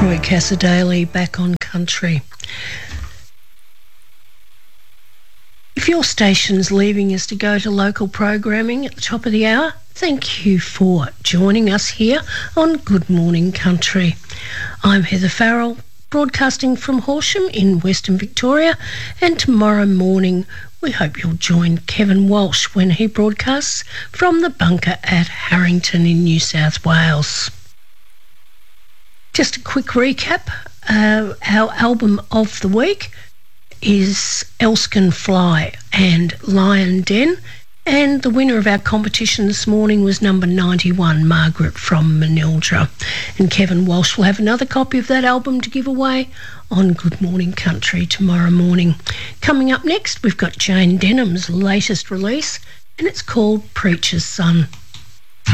Troy Cassadaly back on country. If your station's leaving us to go to local programming at the top of the hour, thank you for joining us here on Good Morning Country. I'm Heather Farrell, broadcasting from Horsham in Western Victoria, and tomorrow morning we hope you'll join Kevin Walsh when he broadcasts from the bunker at Harrington in New South Wales. Just a quick recap, our album of the week is Elskin Fly and Lion Den, and the winner of our competition this morning was number 91, Margaret from Manildra. And Kevin Walsh will have another copy of that album to give away on Good Morning Country tomorrow morning. Coming up next, we've got Jane Denham's latest release, and it's called Preacher's Son.